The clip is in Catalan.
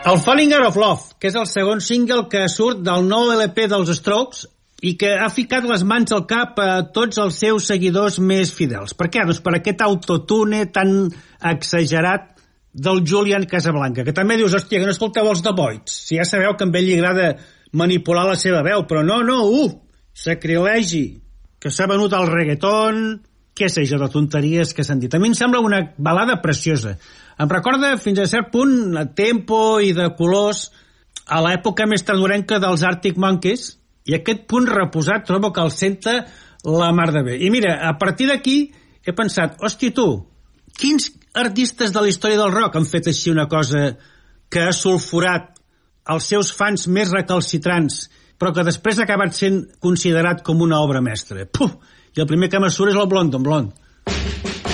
El Falling Out of Love, que és el segon single que surt del nou LP dels Strokes i que ha ficat les mans al cap a tots els seus seguidors més fidels. Per què? Doncs per aquest autotune tan exagerat del Julian Casablanca, que també dius, hòstia, que no escolteu els The Voids. Si ja sabeu que a ell li agrada manipular la seva veu, però no, sacrilegi, que s'ha venut al reggaeton, què sé jo, de tonteries que s'han dit. A mi em sembla una balada preciosa. Em recorda fins a cert punt a tempo i de colors a l'època més tardorenca dels Arctic Monkeys, i aquest punt reposat trobo que el senta la mar de bé. I mira, a partir d'aquí he pensat, hòstia tu, quins artistes de la història del rock han fet així una cosa que ha sulfurat els seus fans més recalcitrants, però que després ha acabat sent considerat com una obra mestra? Puh! I el primer que me surt és el Blonde on Blonde.